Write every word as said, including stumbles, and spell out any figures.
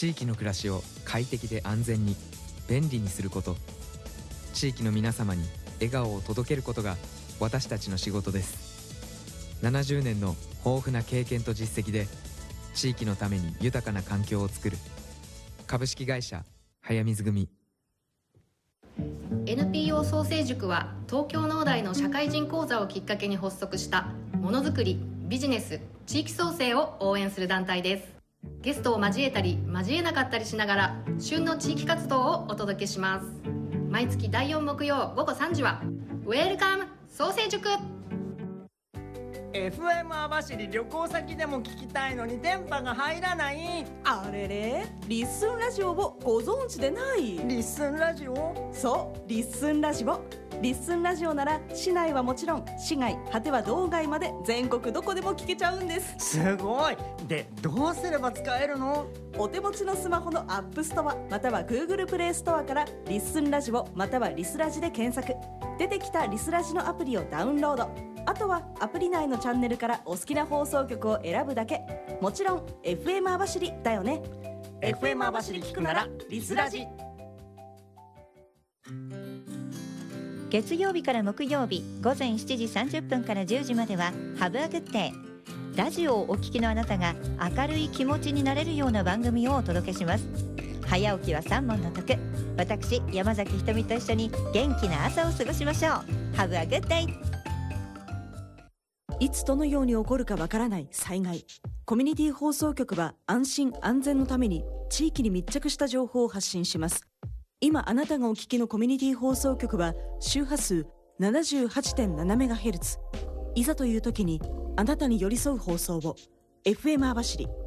地域の暮らしを快適で安全に便利にすること、地域の皆様に笑顔を届けることが私たちの仕事です。ななじゅうねんの豊富な経験と実績で地域のために豊かな環境を作る株式会社早水組。 エヌピーオー 創成塾は東京農大の社会人講座をきっかけに発足したものづくり、ビジネス、地域創生を応援する団体です。ゲストを交えたり交えなかったりしながら旬の地域活動をお届けします。毎月だいよん木曜午後さんじはウェルカム創成塾。 エフエム 網走旅行先でも聞きたいのに電波が入らない。 あれれ、リッスンラジオをご存知でない？ リッスンラジオ？ そう、リッスンラジオ。リッスンラジオなら市内はもちろん市外、果ては道外まで全国どこでも聞けちゃうんです。 すごい。で、どうすれば使えるの？ お手持ちのスマホのアップストアまたは Google プレイストアからリッスンラジオまたはリスラジで検索。出てきたリスラジのアプリをダウンロード。あとはアプリ内のチャンネルからお好きな放送局を選ぶだけ。もちろん エフエム 網走だよね。 エフエム 網走聞くならリスラジ。 月曜日から木曜日午前しちじさんじゅっぷんからじゅうじまではハブアグッデイ。ラジオをお聞きのあなたが明るい気持ちになれるような番組をお届けします。早起きは三問の得。私山崎ひとみと一緒に元気な朝を過ごしましょう。ハブアグッデイ。 いつどのように起こるかわからない災害。コミュニティ放送局は安心安全のために地域に密着した情報を発信します。今あなたがお聞きのコミュニティ放送局は周波数 ななじゅうはちてんななメガヘルツ。いざという時にあなたに寄り添う放送を エフエム 網走。